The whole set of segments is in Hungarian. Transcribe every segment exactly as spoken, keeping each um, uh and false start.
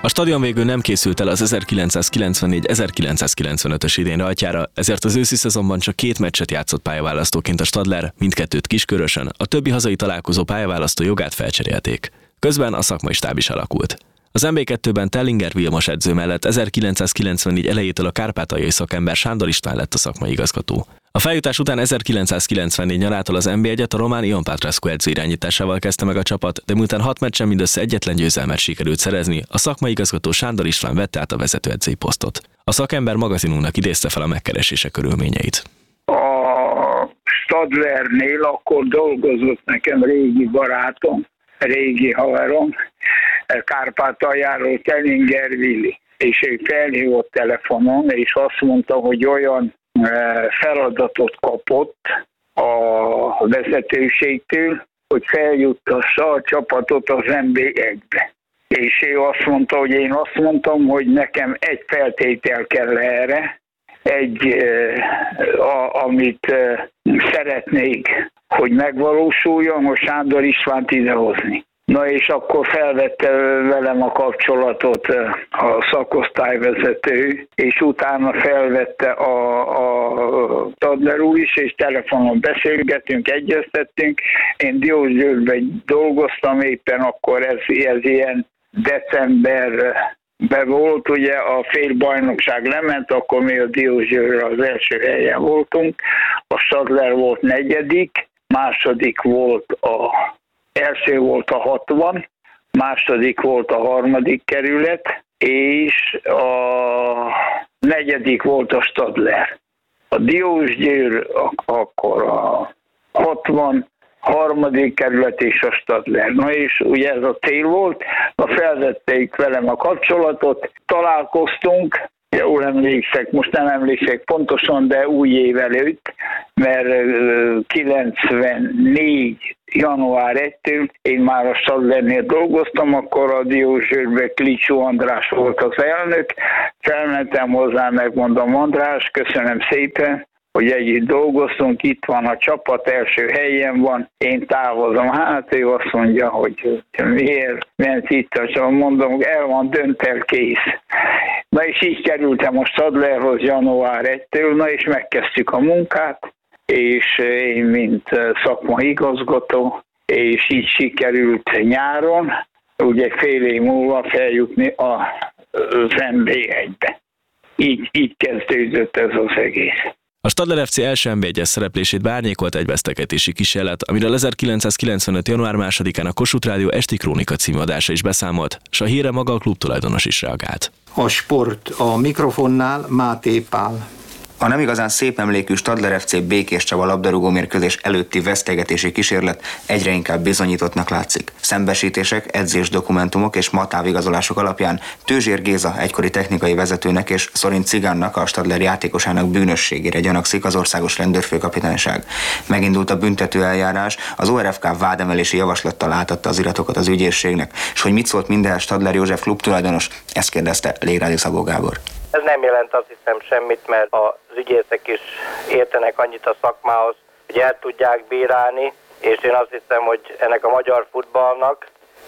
A stadion végül nem készült el az ezerkilencszázkilencvennégy-ezerkilencszázkilencvenötös idén rajtjára, ezért az őszi szezonban csak két meccset játszott pályaválasztóként a Stadler, mindkettőt Kiskörösön, a többi hazai találkozó pályaválasztó jogát felcserélték. Közben a szakmai stáb is alakult. Az em bé kettőben Tellinger Vilmos edző mellett ezerkilencszázkilencvennégy elejétől a kárpátaljai szakember Sándor István lett a szakmai igazgató. A feljutás után ezerkilencszázkilencvennégy nyarától az en bé egyet a román Ion Patrescu edző irányításával kezdte meg a csapat, de miután hat meccsen mindössze egyetlen győzelmet sikerült szerezni, a szakmai igazgató Sándor István vette át a vezetőedzői posztot. A szakember magazinunknak idézte fel a megkeresése körülményeit. A Stadlernél akkor dolgozott nekem régi barátom, régi haverom, Kárpátaljáról Tellinger Vili, és ő felhívott telefonon, és azt mondta, hogy olyan feladatot kapott a vezetőségtől, hogy feljuttassa a csapatot az en bé egybe. És ő azt mondta, hogy én azt mondtam, hogy nekem egy feltétel kell erre, egy, a, amit szeretnék, hogy megvalósuljon, hogy Sándor Istvánt idehozni. Na és akkor felvette velem a kapcsolatot a szakosztályvezető, és utána felvette a, a Stadler úr is, és telefonon beszélgetünk, egyeztettünk. Én Diósgyőrben dolgoztam éppen, akkor ez, ez ilyen decemberben volt, ugye a félbajnokság lement, akkor mi a Diósgyőrre az első helyen voltunk, a Stadler volt negyedik, második volt a Első volt a hatvan, második volt a harmadik kerület, és a negyedik volt a Stadler. A Diósgyőr akkor a hatvan, harmadik kerület és a Stadler. Na és ugye ez a cél volt, na felvették velem a kapcsolatot, találkoztunk, jól emlékszek, most nem emlékszek pontosan, de új év előtt, mert kilencvennégy január elsejétől én már a Stadlernél dolgoztam, akkor a Diósgyőrben Klicsó András volt az elnök, felmentem hozzá, megmondom, András, köszönöm szépen, hogy együtt dolgoztunk, itt van a csapat, első helyen van, én távozom. Hát ő azt mondja, hogy miért ment itt a csapat, mondom, el van, dönt el, kész. Na és így kerültem a Stadlerhoz január elsejétől, na és megkezdtük a munkát, és én, mint szakmai igazgató, és így sikerült nyáron, ugye fél év múlva feljutni az en bé egybe. Így, így kezdődött ez az egész. A Stadler ef cé első en bé egyes szereplését beárnyékolt egy vesztegetési kísérlet, amiről ezerkilencszázkilencvenöt január másodikán a Kossuth Rádió Esti Krónika című adása is beszámolt, s a hírre maga a klub tulajdonos is reagált. A sport a mikrofonnál Máté Pál. A nem igazán szép emlékű Stadler ef cé Békés Csaba labdarúgó mérkőzés előtti vesztegetési kísérlet egyre inkább bizonyítottnak látszik. Szembesítések, edzés dokumentumok és matávigazolások alapján Tőzsér Géza egykori technikai vezetőnek és Szorint Cigánnak, a Stadler játékosának bűnösségére gyanakszik az országos rendőrfőkapitányság. Megindult a büntető eljárás, az o er ef ká vádemelési javaslattal átadta az iratokat az ügyészségnek, és hogy mit szólt mindehhez Stadler József klub tulajdonos, ezt kérdezte Légrádi Szabó Gábor. Ez nem jelent azt hiszem semmit, mert az ügyészek is értenek annyit a szakmához, hogy el tudják bírálni, és én azt hiszem, hogy ennek a magyar futballnak,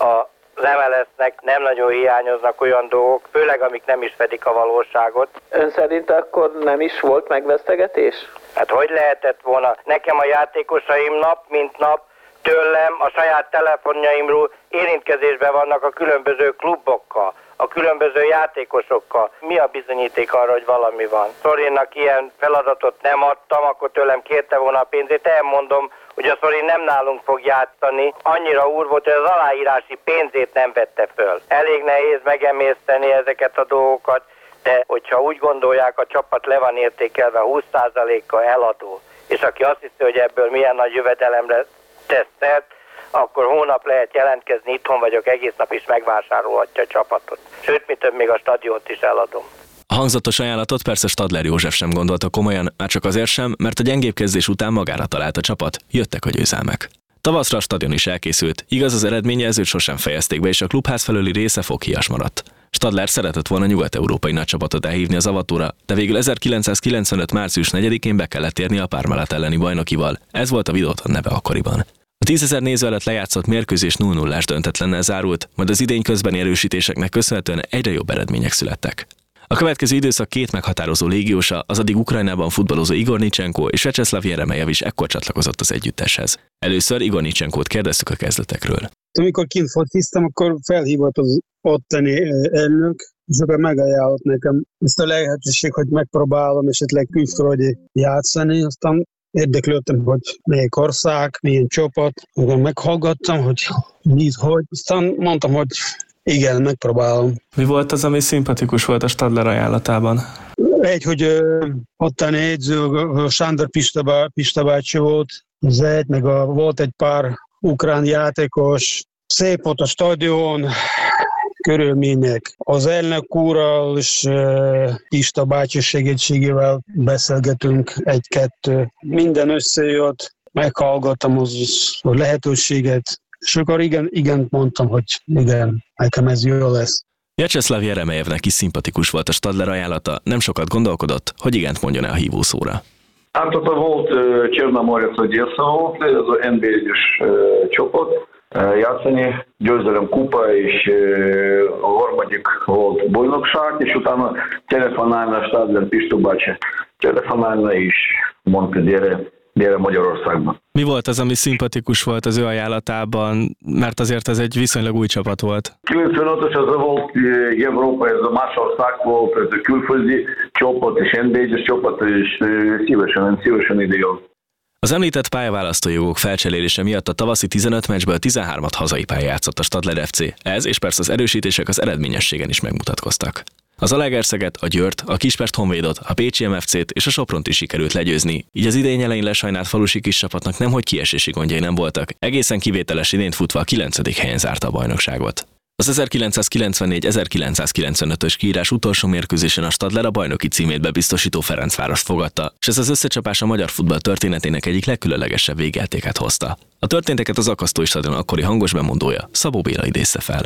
az em el es-nek nem nagyon hiányoznak olyan dolgok, főleg amik nem is fedik a valóságot. Ön szerint akkor nem is volt megvesztegetés? Hát hogy lehetett volna? Nekem a játékosaim nap mint nap tőlem a saját telefonjaimról érintkezésben vannak a különböző klubokkal, a különböző játékosokkal. Mi a bizonyíték arra, hogy valami van? Szorinnak ilyen feladatot nem adtam, akkor tőlem kérte volna a pénzét. Elmondom, hogy a Szorin nem nálunk fog játszani. Annyira úr volt, hogy az aláírási pénzét nem vette föl. Elég nehéz megemészteni ezeket a dolgokat, de hogyha úgy gondolják, a csapat le van értékelve húsz százalékkal eladó, és aki azt hiszi, hogy ebből milyen nagy jövedelemre tesz szert, akkor hónap lehet jelentkezni, itthon vagyok, egész nap is megvásárolhatja a csapatot. Sőt, mi több, még a stadiont is eladom. A hangzatos ajánlatot persze Stadler József sem gondolta komolyan, már csak azért sem, mert a gyengébb kezdés után magára talált a csapat, jöttek a győzelmek. Tavaszra a stadion is elkészült, igaz az eredményjelzőt sosem fejezték be, és a klubház felőli része foghias maradt. Stadler szeretett volna nyugat-európai nagycsapatot elhívni az avatóra, de végül ezerkilencszázkilencvenöt március negyedikén be kellett érni a Parmalat elleni bajnokival, ez volt a Videoton neve akkoriban. A tízezer néző előtt lejátszott mérkőzés nulla nullás döntetlennel zárult, majd az idény közbeni erősítéseknek köszönhetően egyre jobb eredmények születtek. A következő időszak két meghatározó légiósa, az addig Ukrajnában futballozó Igor Nicsenko és Vyacheslav Jeremejev ekkor csatlakozott az együtteshez. Először Igor Nicsenkót kérdeztük a kezdetekről. Amikor kint fociztam, akkor felhívott az ottani elnök, és akkor megajánlott nekem ezt a lehetőség, hogy megpróbálom esetleg külföldi játszani, aztán érdeklődtem, hogy melyik ország, milyen csapat, meghallgattam, hogy mit, hogy, aztán mondtam, hogy igen, megpróbálom. Mi volt az, ami szimpatikus volt a Stadler ajánlatában? Egy, hogy ö, ottani edző, Sándor Pista, Pista bácsi volt, az egy, meg a, volt egy pár ukrán játékos, szép volt a stadion, körülmények. Az elnök úrral és uh, Pista bácsi segítségével beszélgetünk egy-kettő. Minden összejött, meghallgattam az a lehetőséget, és akkor igen, igen mondtam, hogy igen, nekem ez jó lesz. Vyacheslav Jeremejevnek is szimpatikus volt a Stadler ajánlata, nem sokat gondolkodott, hogy igent mondjon el a hívószóra. Hát ott volt Csernomorets Odessa volt, ez az en bé egyes csapat játszani, győzelem kupa, és a harmadik volt bajnokság, és utána telefonálna Stadler Pista bácsi. Telefonálna és mondta, gyere, gyere Magyarországban. Mi volt az, ami szimpatikus volt az ő ajánlatában, mert azért ez egy viszonylag új csapat volt? kilencvenötös az volt Európa, ez a más ország volt, ez a külföldi csapat, és en bé egyes csapat, és szívesen, szívesen ide jön. Az említett pályaválasztói jogok felcserélése miatt a tavaszi tizenöt meccsből tizenhármat hazai pályán játszott a Stadler ef cé. Ez és persze az erősítések az eredményességen is megmutatkoztak. Az Zalaegerszeget, a Győrt, a Kispest Honvédot, a Pécsi em ef cét és a Sopront is sikerült legyőzni, így az idény elején lesajnált falusi kis csapatnak nemhogy kiesési gondjai nem voltak, egészen kivételes idényt futva a kilencedik helyen zárta a bajnokságot. Az ezerkilencszázkilencvennégy ezerkilencszázkilencvenötös kiírás utolsó mérkőzésen a Stadler a bajnoki címét bebiztosító Ferencvárost fogadta, és ez az összecsapás a magyar futball történetének egyik legkülönlegesebb végjátékát hozta. A történteket az Akasztói Stadion akkori hangos bemondója, Szabó Béla idézte fel.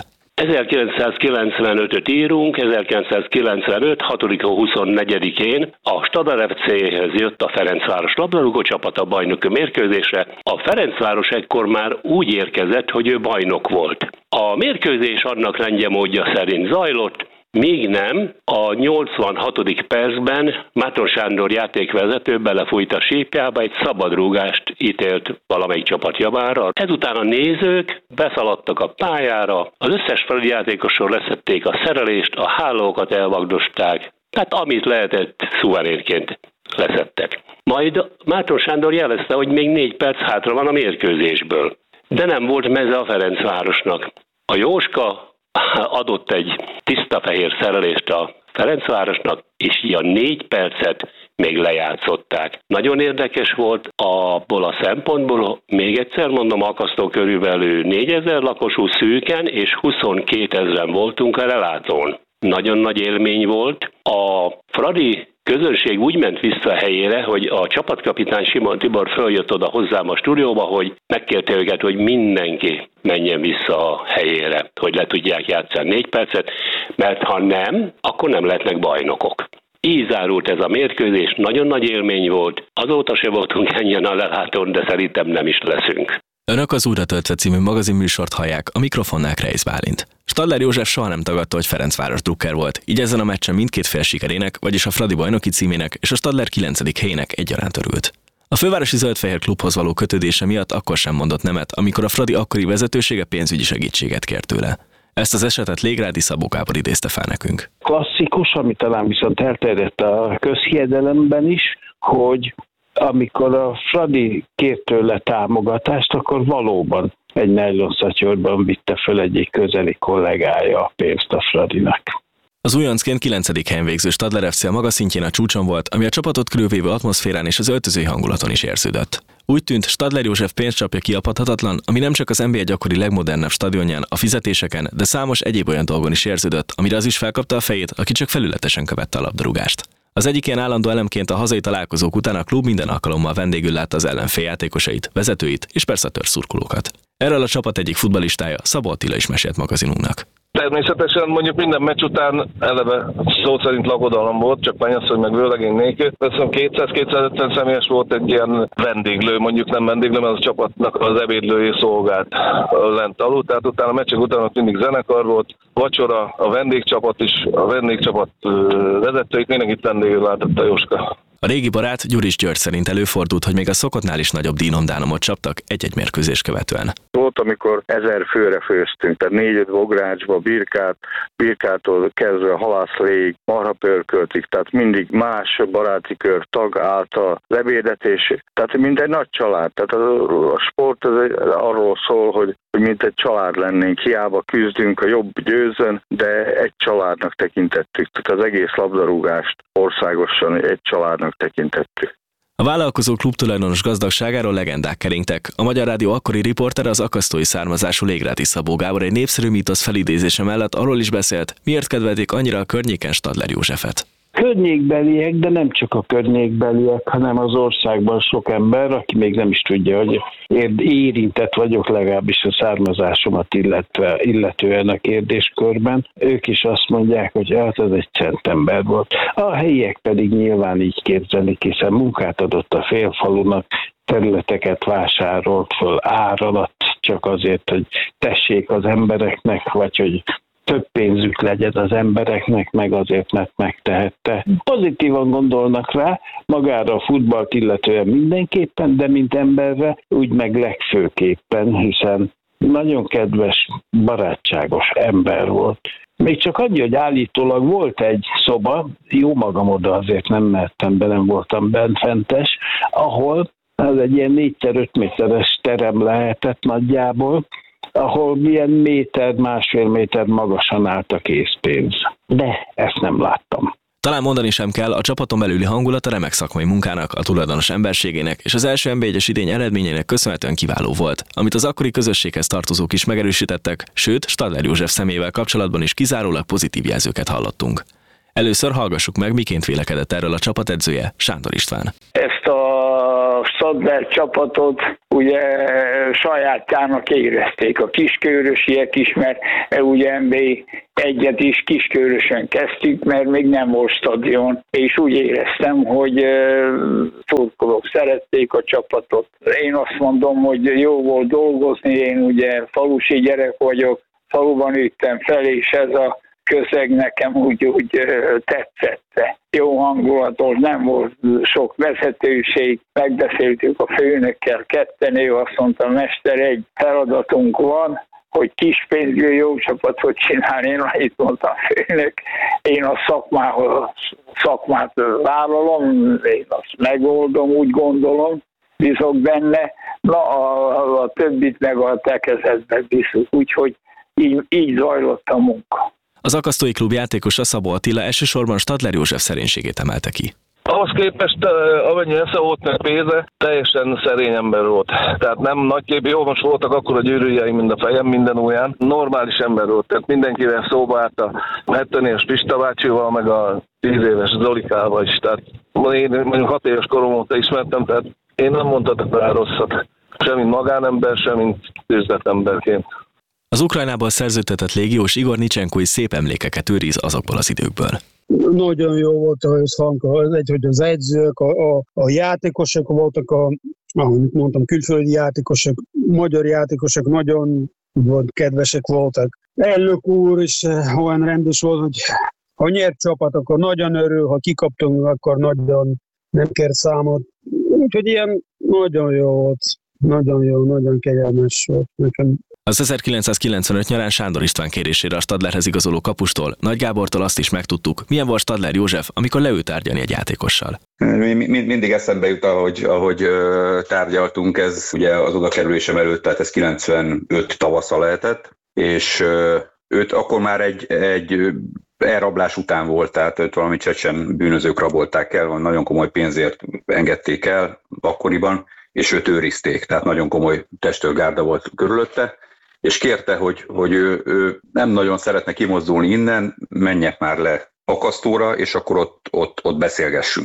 ezerkilencszázkilencvenötöt írunk, ezerkilencszázkilencvenöt. hatodika huszonnegyedikén a Stadler ef céhez jött a Ferencváros labdarúgó csapat a bajnoki mérkőzésre. A Ferencváros ekkor már úgy érkezett, hogy ő bajnok volt. A mérkőzés annak rendje módja szerint zajlott, míg nem, a nyolcvanhatodik percben Máton Sándor játékvezető belefújt a sípjába, egy szabadrúgást ítélt valamelyik csapat javára. Ezután a nézők beszaladtak a pályára, az összes Fradi játékosról leszették a szerelést, a hálókat elvagdosták, tehát amit lehetett szuverénként leszettek. Majd Máton Sándor jelezte, hogy még négy perc hátra van a mérkőzésből, de nem volt meze a Ferencvárosnak. A Jóska adott egy tiszta fehér szerelést a Ferencvárosnak, és így a négy percet még lejátszották. Nagyon érdekes volt abból a szempontból, még egyszer mondom, Akasztó körülbelül négyezer lakosú szűken, és huszonkétezren voltunk a relátón. Nagyon nagy élmény volt. A Fradi közönség úgy ment vissza a helyére, hogy a csapatkapitány Simon Tibor följött oda hozzám a stúdióba, hogy megkérte őket, hogy mindenki menjen vissza a helyére, hogy le tudják játszani négy percet, mert ha nem, akkor nem lehetnek bajnokok. Így zárult ez a mérkőzés, nagyon nagy élmény volt, azóta se voltunk ennyien a lelátón, de szerintem nem is leszünk. Önök az Újra töltve című magazinműsort hallják, a mikrofonnál Kreisz Bálint. Stadler József soha nem tagadta, hogy Ferencváros drukker volt, így ezen a meccsen mindkét fél sikerének, vagyis a Fradi bajnoki címének és a Stadler kilencedik helyének egyaránt örült. A fővárosi zöldfehér klubhoz való kötődése miatt akkor sem mondott nemet, amikor a Fradi akkori vezetősége pénzügyi segítséget kért tőle. Ezt az esetet Légrádi Szabó Gábor idézte fel nekünk. Klasszikus, ami talán viszont elterjedt a közhiedelemben is, hogy amikor a Fradi kért tőle támogatást, akkor valóban egy nejlonszatyorban vitte föl egyik közeli kollégája a pénzt a Fradinak. Az újoncként kilencedik helyen végző Stadler ef cé a maga szintjén a csúcson volt, ami a csapatot körülvévő atmoszférán és az öltözői hangulaton is érződött. Úgy tűnt, Stadler József pénzcsapja kiapadhatatlan, ami nem csak az en bé egy gyakori legmodernebb stadionján, a fizetéseken, de számos egyéb olyan dolgon is érződött, amire az is felkapta a fejét, aki csak felületesen követte a labdarúgást. Az egyik ilyen állandó elemként a hazai találkozók után a klub minden alkalommal vendégül látta az ellenfél játékosait, vezetőit és persze a törzs szurkolókat. Erről a csapat egyik futballistája, Szabó Attila is mesélt magazinunknak. De Természetesen mondjuk minden meccs után eleve szó szerint lakodalom volt, csak mennyasszony meg vőlegény nélkül. Köszönöm, kétszáz-kétszázötven személyes volt egy ilyen vendéglő, mondjuk nem vendéglő, mert az a csapatnak az ebédlői szolgált lent alul. Tehát utána a meccsek után ott mindig zenekar volt, vacsora, a vendégcsapat is, a vendégcsapat vezetőit, mindenkit vendégül látott a Jóska. A régi barát Gyuris György szerint előfordult, hogy még a szokottnál is nagyobb dínomdánomot csaptak egy-egy mérkőzés követően. Volt, amikor ezer főre főztünk, tehát négy-öt bográcsba, birkát, birkától kezdve halászlég, marhapörköltig, tehát mindig más baráti kör tag által az ebédetés, tehát mint egy nagy család. Tehát a, a sport az arról szól, hogy mint egy család lennénk, hiába küzdünk, a jobb győzön, de egy családnak tekintettük. Tehát az egész labdarúgást országosan egy családnak tekintettük. A vállalkozó klub tulajdonos gazdagságáról legendák keringtek. A Magyar Rádió akkori riportere, az akasztói származású Légráti Szabó Gábor egy népszerű mítosz felidézése mellett arról is beszélt, miért kedvelték annyira a környéken Stadler Józsefet. Környékbeliek, de nem csak a környékbeliek, hanem az országban sok ember, aki még nem is tudja, hogy érintett vagyok legalábbis a származásomat illetve, illetően a kérdéskörben. Ők is azt mondják, hogy hát ez egy szent ember volt. A helyiek pedig nyilván így képzelik, hiszen munkát adott a félfalunak, területeket vásárolt föl ár alatt, csak azért, hogy tessék az embereknek, vagy hogy több pénzük legyen az embereknek, meg azért, mert megtehette. Pozitívan gondolnak rá, magára a futballt illetően mindenképpen, de mint emberre úgy meg legfőképpen, hiszen nagyon kedves, barátságos ember volt. Még csak annyi, hogy állítólag volt egy szoba, jó magam oda azért nem mehettem be, nem voltam benfentes, ahol az egy ilyen négy-öt méteres terem lehetett nagyjából, ahol milyen méter, másfél méter magasan állt a készpénz. De ezt nem láttam. Talán mondani sem kell, a csapaton belüli hangulat a remek szakmai munkának, a tulajdonos emberségének és az első en bé egyes idény eredményének köszönhetően kiváló volt, amit az akkori közösséghez tartozók is megerősítettek, sőt, Stadler József személyével kapcsolatban is kizárólag pozitív jelzőket hallottunk. Először hallgassuk meg, miként vélekedett erről a csapatedzője, Sándor István. Ezt a Stadler csapatot ugye sajátjának érezték a kiskörösiek is, mert ugye en bé egyet is kiskörösen kezdtük, mert még nem volt stadion, és úgy éreztem, hogy szurkolók szerették a csapatot. Én azt mondom, hogy jó volt dolgozni, én ugye falusi gyerek vagyok, faluban nőttem fel, és ez a közeg nekem úgy, úgy tetszett. Jó hangulatos, nem volt sok vezetőség, megbeszéltük a főnökkel ketten, ő azt mondta, mester, egy feladatunk van, hogy kis pénzből jó csapatot csinálni. Én itt mondtam, főnök, én a szakmához, szakmát vállalom, én azt megoldom, úgy gondolom, bízok benne, na a, a többit meg a tekezetbe bízunk, úgyhogy így, így zajlott a munka. Az akasztói klub játékosa Szabó Attila elsősorban Stadler József szerénységét emelte ki. Ahhoz képest, amennyi esze volt meg pénze, teljesen szerény ember volt. Tehát nem nagyképű, jó, most voltak akkor a gyűrűjeim, mind a fejem, minden ujján. Normális ember volt, tehát mindenkivel szóba állt a hetven éves Pista bácsival, meg a tíz éves Zolikával is. Tehát én mondjuk hat éves korom óta ismertem, tehát én nem mondhatok rá rosszat. Sem mint magánember, sem mint üzletemberként. Az Ukrajnából szerződtetett légiós Igor Nicsenkói szép emlékeket őriz azokból az időkből. Nagyon jó volt a összhang, egy, hogy az edzők, a, a, a játékosok voltak, a, ahogy mondtam, külföldi játékosok, magyar játékosok nagyon volt, kedvesek voltak. Elnök úr is olyan rendes volt, hogy ha nyert csapat, akkor nagyon örül, ha kikaptunk, akkor nagyon nem kért számot. Úgyhogy ilyen nagyon jó volt, nagyon jó, nagyon kegyelmes volt nekem. Az ezerkilencszázkilencvenöt nyarán Sándor István kérésére a Stadlerhez igazoló kapustól, Nagy Gábortól azt is megtudtuk, milyen volt Stadler József, amikor leült tárgyalni egy játékossal. Mindig eszembe jut, ahogy, ahogy tárgyaltunk, ez ugye az odakerülésem előtt, tehát ez kilencvenöt tavasza lehetett, és őt akkor már egy, egy elrablás után volt, tehát őt valami csecsen bűnözők rabolták el, nagyon komoly pénzért engedték el akkoriban, és őt őrizték, tehát nagyon komoly testőrgárda volt körülötte, és kérte, hogy, hogy ő, ő nem nagyon szeretne kimozdulni innen, menjek már le Akasztóra, és akkor ott, ott, ott beszélgessünk.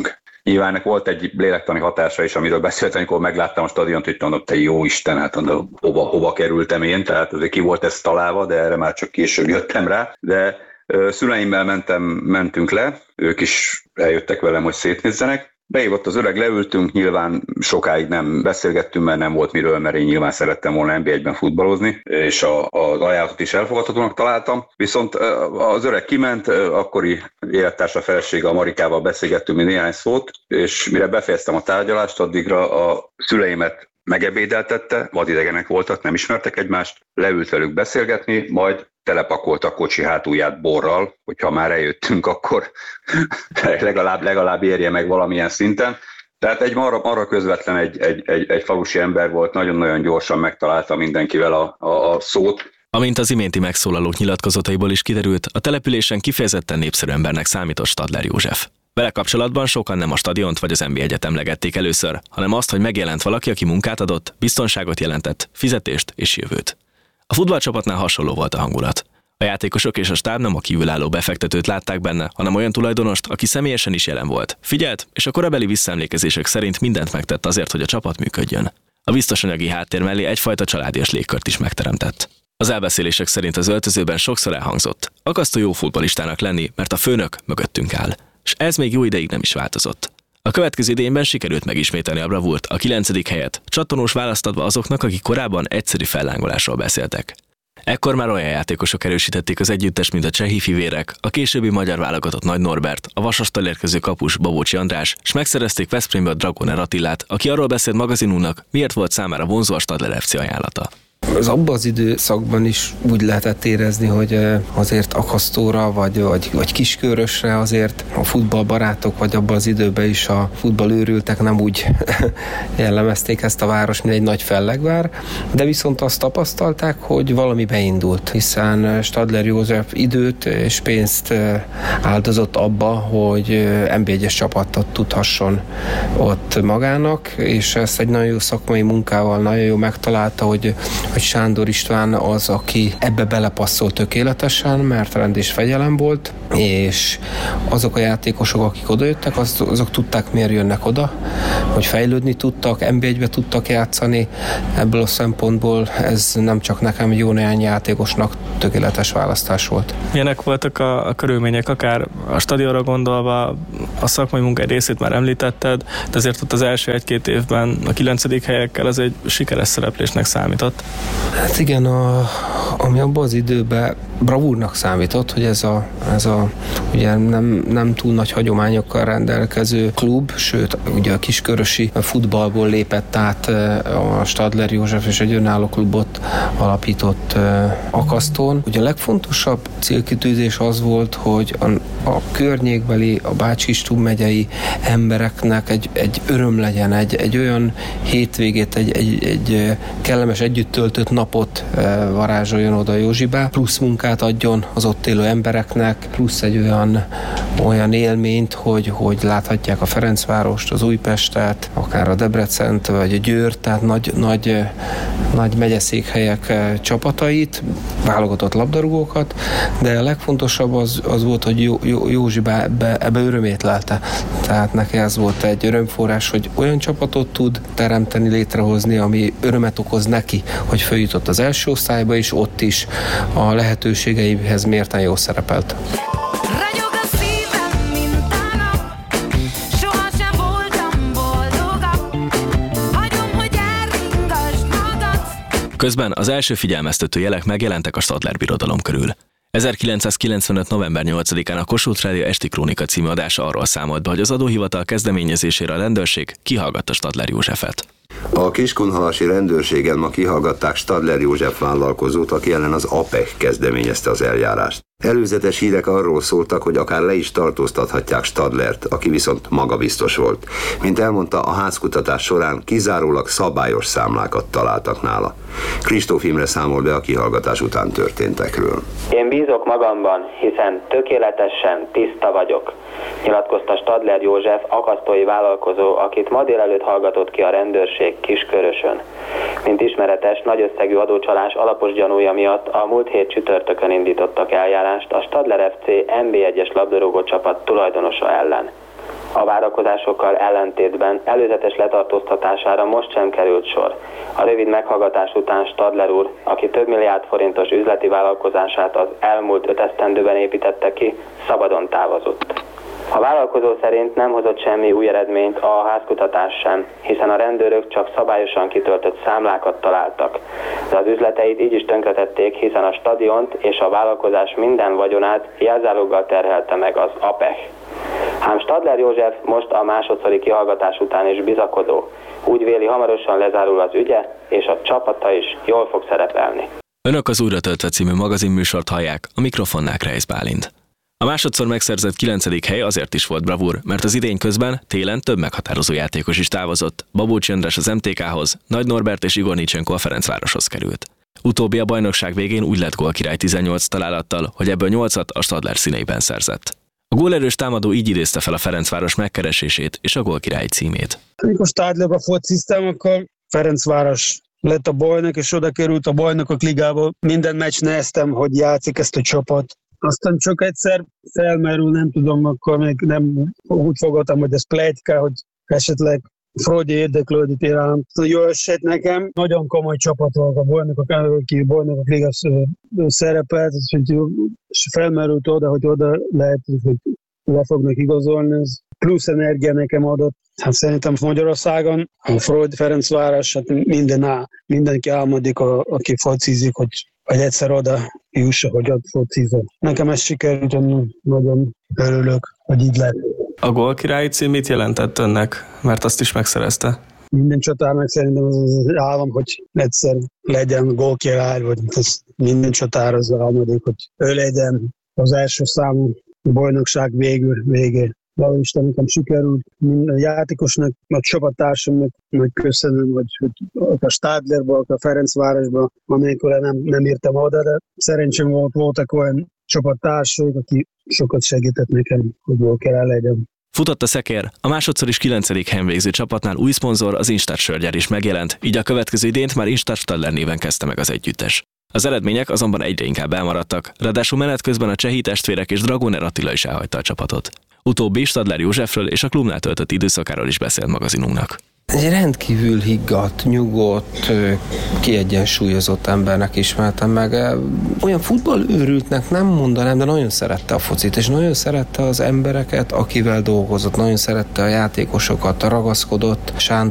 Nyilván ennek volt egy lélektani hatása is, amiről beszéltem, amikor megláttam a stadiont, hogy mondom, te jó Isten, hát mondom, hova, hova kerültem én, tehát azért ki volt ez találva, de erre már csak később jöttem rá. De ö, szüleimmel mentem, mentünk le, ők is eljöttek velem, hogy szétnézzenek. Beívott az öreg, leültünk, nyilván sokáig nem beszélgettünk, mert nem volt miről, mert én nyilván szerettem volna en bé egyben futballozni, és a, az ajánlatot is elfogadhatónak találtam. Viszont az öreg kiment, akkori élettársa felesége a Marikával beszélgettünk mi néhány szót, és mire befejeztem a tárgyalást, addigra a szüleimet megebédeltette, vadidegenek voltak, nem ismertek egymást, leült velük beszélgetni, majd telepakolt a kocsi hátulját borral, hogyha már eljöttünk, akkor legalább, legalább érje meg valamilyen szinten. Tehát egy arra, arra közvetlen egy, egy, egy, egy falusi ember volt, nagyon-nagyon gyorsan megtalálta mindenkivel a, a, a szót. Amint az iménti megszólalók nyilatkozataiból is kiderült, a településen kifejezetten népszerű embernek számított Stadler József. Vele kapcsolatban sokan nem a stadiont vagy az en bé egyet emlegették először, hanem azt, hogy megjelent valaki, aki munkát adott, biztonságot jelentett, fizetést és jövőt. A futballcsapatnál hasonló volt a hangulat. A játékosok és a stáb nem a kívülálló befektetőt látták benne, hanem olyan tulajdonost, aki személyesen is jelen volt. Figyelt, és a korabeli visszaemlékezések szerint mindent megtett azért, hogy a csapat működjön. A biztos anyagi háttér mellé egyfajta családias légkört is megteremtett. Az elbeszélések szerint az öltözőben sokszor elhangzott: akasztó jó futballistának lenni, mert a főnök mögöttünk áll. És ez még jó ideig nem is változott. A következő idényben sikerült megismételni a bravúrt, a kilencedik helyet, csattanós választ adva azoknak, akik korábban egyszerű fellángolásról beszéltek. Ekkor már olyan játékosok erősítették az együttest, mint a csehi fivérek, a későbbi magyar válogatott Nagy Norbert, a Vasastal érkező kapus Babócsi András, és megszerezték Veszprémbe a Dragoner Attilát, aki arról beszélt magazinunknak, miért volt számára vonzó a Stadler ef cé ajánlata. Az abban az időszakban is úgy lehetett érezni, hogy azért akasztóra vagy, vagy, vagy kiskörösre azért a futballbarátok, vagy abban az időben is a futballőrültek nem úgy jellemezték ezt a város, mint egy nagy fellegvár, de viszont azt tapasztalták, hogy valami beindult, hiszen Stadler József időt és pénzt áldozott abba, hogy en bé egyes csapatot tudhasson ott magának, és ezt egy nagyon jó szakmai munkával nagyon jó megtalálta, hogy hogy Sándor István az, aki ebbe belepasszol tökéletesen, mert rend és fegyelem volt, és azok a játékosok, akik odajöttek, az, azok tudták, miért jönnek oda, hogy fejlődni tudtak, en bé egybe tudtak játszani. Ebből a szempontból ez nem csak nekem, jó néhány játékosnak tökéletes választás volt. Milyenek voltak a, a körülmények, akár a stadionra gondolva, a szakmai munka részét már említetted, de azért ott az első egy-két évben a kilencedik helyekkel ez egy sikeres szereplésnek számított. Hát igen, a, ami abban az időben bravúrnak számított, hogy ez a, ez a ugye nem, nem túl nagy hagyományokkal rendelkező klub, sőt, ugye a kiskörösi futballból lépett át a Stadler József, és egy önálló klubot alapított Akasztón. Ugye a legfontosabb célkitűzés az volt, hogy a, a környékbeli, a Bács-Kiskun megyei embereknek egy, egy öröm legyen, egy, egy olyan hétvégét, egy, egy, egy kellemes együtt töltött napot varázsoljon oda Józsibe, plusz munkát adjon az ott élő embereknek, plusz egy olyan, olyan élményt, hogy, hogy láthatják a Ferencvárost, az Újpestet, akár a Debrecent, vagy a Győrt, tehát nagy, nagy, nagy megyeszékhelyek csapatait, válogatott labdarúgókat, de a legfontosabb az, az volt, hogy Jó, Jó, Józsi ebbe, ebbe örömét lelte. Tehát neki ez volt egy örömforrás, hogy olyan csapatot tud teremteni, létrehozni, ami örömet okoz neki, hogy följutott az első osztályba, és ott is a lehetőségeihez mérten jól szerepelt. Közben az első figyelmeztető jelek megjelentek a Stadler birodalom körül. ezerkilencszázkilencvenöt. november nyolcadikán a Kossuth Rádió Esti Krónika című adása arról számolt be, hogy az adóhivatal kezdeményezésére a rendőrség kihallgatta Stadler Józsefet. A kiskunhalasi rendőrségen ma kihallgatták Stadler József vállalkozót, aki ellen az á pé e kezdeményezte az eljárást. Előzetes hírek arról szóltak, hogy akár le is tartóztathatják Stadlert, aki viszont magabiztos volt. Mint elmondta, a házkutatás során kizárólag szabályos számlákat találtak nála. Kristóf Imre számol be a kihallgatás után történtekről. Én bízok magamban, hiszen tökéletesen tiszta vagyok, nyilatkozta Stadler József, akasztói vállalkozó, akit ma délelőtt hallgatott ki a rendőrség Kiskörösön. Mint ismeretes, nagy összegű adócsalás alapos gyanúja miatt a múlt hét csütörtökön indítottak eljárást a Stadler ef cé en bé egyes labdarúgó csapat tulajdonosa ellen. A várakozásokkal ellentétben előzetes letartóztatására most sem került sor. A rövid meghallgatás után Stadler úr, aki több milliárd forintos üzleti vállalkozását az elmúlt öt esztendőben építette ki, szabadon távozott. A vállalkozó szerint nem hozott semmi új eredményt a házkutatás sem, hiszen a rendőrök csak szabályosan kitöltött számlákat találtak. De az üzleteit így is tönkretették, hiszen a stadiont és a vállalkozás minden vagyonát jelzáloggal terhelte meg az APEC. Ám Stadler József most a másodszori kihallgatás után is bizakodó. Úgy véli, hamarosan lezárul az ügye, és a csapata is jól fog szerepelni. Önök az Újra töltve című magazinműsort hallják, a mikrofonnál Kreisz Bálint. A másodszor megszerzett kilencedik hely azért is volt bravúr, mert az idény közben télen több meghatározó játékos is távozott. Babócs András az em té ká-hoz, Nagy Norbert és Igor Nicsenko a Ferencvároshoz került. Utóbbi a bajnokság végén úgy lett gólkirály tizennyolc találattal, hogy ebből nyolcat a Stadler színeiben szerzett. A gólerős támadó így idézte fel a Ferencváros megkeresését és a gólkirály címét. Amikor Stadlerba fociztam, akkor Ferencváros lett a bajnok, és oda került a bajnokok ligába. Minden meccs néztem, hogy játszik ezt a csapat. Aztán csak egyszer felmerül, nem tudom, akkor még nem úgy fogadtam, hogy ez pletyka, hogy esetleg Fradi érdeklődik irán. Jó eset nekem, nagyon komoly csapat volt a bajnokok, aki bajnokok ligas szerepelt, és felmerült oda, hogy oda lehet, hogy le fognak igazolni. Ez plusz energia nekem adott. Hát szerintem Magyarországon a Fradi Ferencváros, hát minden áll, mindenki álmodik, a, aki focizik, hogy vagy egyszer oda jusson, hogy ott focizom. Nekem ez sikerült, nagyon örülök, hogy így lett. A gólkirályi cím mit jelentett önnek? Mert azt is megszerezte. Minden csatárnak szerintem az az állam, hogy egyszer legyen gólkirály, vagy az minden csatár az álmodik, hogy ő legyen az első számú bajnokság végül, végé. Valahogy Isten nekem sikerült, minden játékosnak, a csapattársamnak nagy köszönöm, hogy, hogy a Stadlerba, a Ferencvárosba, amikor nem, nem írtam oda, de szerencsém volt, voltak olyan csapattársak, aki sokat segített nekem, hogy jól kell legyen. Futott a szekér, a másodszor is kilencedik helyen végző csapatnál új szponzor, az Instart Sörgyár is megjelent, így a következő idényt már Instart Stadler néven kezdte meg az együttes. Az eredmények azonban egyre inkább elmaradtak, ráadásul menet közben a csehi testvérek és Dragoner Attila is elhagyta a csapatot. Utóbbi Stadler Józsefről és a klubnál töltött időszakáról is beszélt magazinunknak. Egy rendkívül higgadt, nyugodt, kiegyensúlyozott embernek ismertem meg. Olyan futballőrültnek nem mondanám, de nagyon szerette a focit, és nagyon szerette az embereket, akivel dolgozott, nagyon szerette a játékosokat, ragaszkodott Sándor